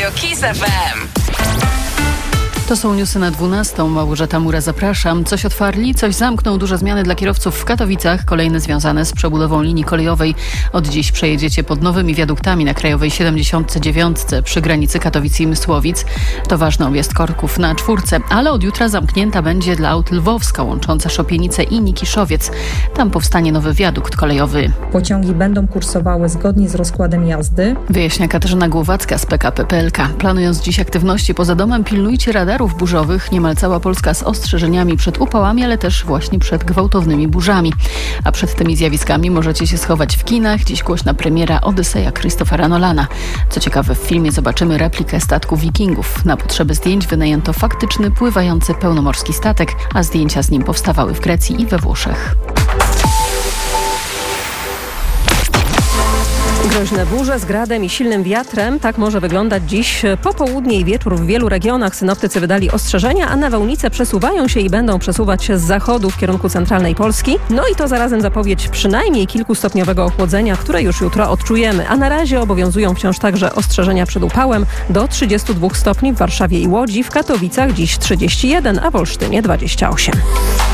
Kiss FM. To są newsy na 12. Małgorzata Mura, zapraszam. Coś otwarli, coś zamknął. Duże zmiany dla kierowców w Katowicach, kolejne związane z przebudową linii kolejowej. Od dziś przejedziecie pod nowymi wiaduktami na Krajowej 79 przy granicy Katowic i Mysłowic. To ważny objazd korków na 4, ale od jutra zamknięta będzie dla aut Lwowska, łącząca Szopienicę i Nikiszowiec. Tam powstanie nowy wiadukt kolejowy. Pociągi będą kursowały zgodnie z rozkładem jazdy. Wyjaśnia Katarzyna Głowacka z PKP PLK. Planując dziś aktywności poza domem, pilnujcie radarów burzowych. Niemal cała Polska z ostrzeżeniami przed upałami, ale też właśnie przed gwałtownymi burzami. A przed tymi zjawiskami możecie się schować w kinach. Dziś głośna premiera Odyseja Christophera Nolana. Co ciekawe, w filmie zobaczymy replikę statku Wikingów. Na potrzeby zdjęć wynajęto faktyczny, pływający pełnomorski statek, a zdjęcia z nim powstawały w Grecji i we Włoszech. Groźne burze z gradem i silnym wiatrem. Tak może wyglądać dziś popołudnie i wieczór w wielu regionach. Synoptycy wydali ostrzeżenia, a nawałnice przesuwają się i będą przesuwać się z zachodu w kierunku centralnej Polski. No i to zarazem zapowiedź przynajmniej kilkustopniowego ochłodzenia, które już jutro odczujemy. A na razie obowiązują wciąż także ostrzeżenia przed upałem do 32 stopni w Warszawie i Łodzi. W Katowicach dziś 31, a w Olsztynie 28.